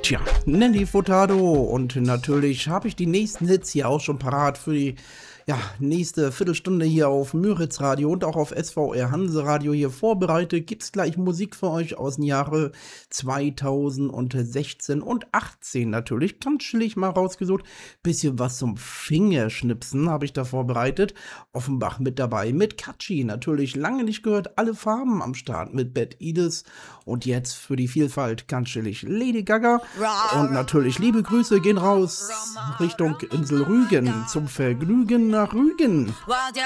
Tja, Nelly Furtado und natürlich habe ich die nächsten Hits hier auch schon parat für die nächste Viertelstunde hier auf Müritz Radio und auch auf SVR Hanse Radio hier vorbereitet. Gibt's gleich Musik für euch aus dem Jahre 2016 und 18 natürlich. Ganz chillig mal rausgesucht. Bisschen was zum Fingerschnipsen habe ich da vorbereitet. Offenbach mit dabei, mit Katschi natürlich lange nicht gehört. Alle Farben am Start mit Bad Edis und jetzt für die Vielfalt ganz chillig Lady Gaga. Und natürlich liebe Grüße gehen raus Richtung Insel Rügen zum Vergnügen nach Rügen.